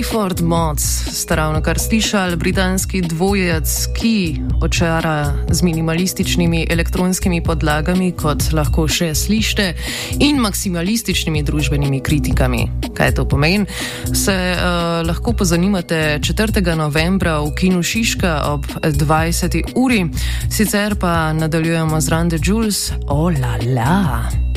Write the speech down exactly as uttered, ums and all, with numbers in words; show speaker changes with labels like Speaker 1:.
Speaker 1: Clifford Mods sta ravno kar slišali, britanski dvojec, ki očara z minimalističnimi elektronskimi podlagami, kot lahko še slišite, in maksimalističnimi družbenimi kritikami. Kaj to pomeni? Se uh, lahko pozanimate četrtega novembra v kinu Šiška ob dvajseti uri, sicer pa nadaljujemo z Run the Jewels. Oh la la!